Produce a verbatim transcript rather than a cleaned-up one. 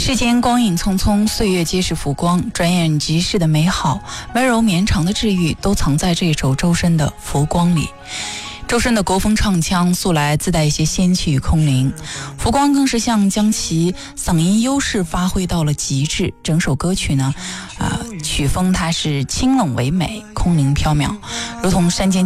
世间光影匆匆，岁月皆是浮光，转眼即逝的美好，温柔绵长的治愈，都藏在这首周深的《浮光》里。周深的国风唱腔素来自带一些仙气与空灵，《浮光》更是像将其嗓音优势发挥到了极致。整首歌曲呢，呃，曲风它是清冷唯美，空灵缥缈，如同山间